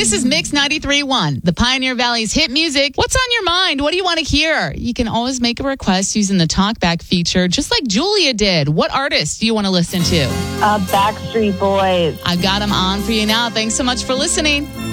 This is Mix 93.1, the Pioneer Valley's hit music. What's on your mind? What do you want to hear? You can always make a request using the Talkback feature, just like Julia did. What artist do you want to listen to? Backstreet Boys. I've got them on for you now. Thanks so much for listening.